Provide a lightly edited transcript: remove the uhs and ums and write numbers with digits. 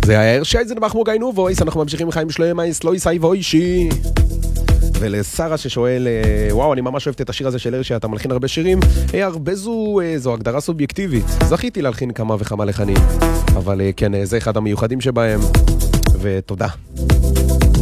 זה היה הרשייזן בחמו גיינו וויס, אנחנו ממשיכים עם חיים שלהם, סלוי סי ווישי. ולשרה ששואל, וואו, אני ממש אוהבת את השיר הזה של הרשי, אתה מלחין הרבה שירים, הרבה זו הגדרה סובייקטיבית. זכיתי להלחין כמה וכמה לחנים, אבל כן, זה אחד המיוחדים שבהם, ותודה.